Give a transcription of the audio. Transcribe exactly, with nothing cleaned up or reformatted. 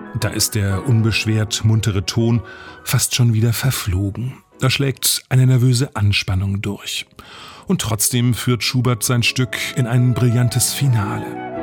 Da ist der unbeschwert muntere Ton fast schon wieder verflogen. Da schlägt eine nervöse Anspannung durch. Und trotzdem führt Schubert sein Stück in ein brillantes Finale.